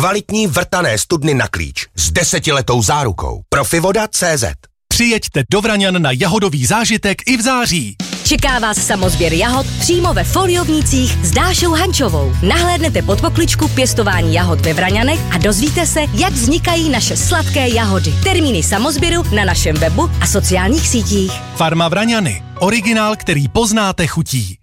Kvalitní vrtané studny na klíč s 10letou zárukou. Profivoda.cz. Přijeďte do Vraňan na jahodový zážitek i v září. Čeká vás samozběr jahod přímo ve Foliovnících s Dášou Hančovou. Nahlédnete pod pokličku pěstování jahod ve Vraňanech a dozvíte se, jak vznikají naše sladké jahody. Termíny samozběru na našem webu a sociálních sítích. Farma Vraňany. Originál, který poznáte chutí.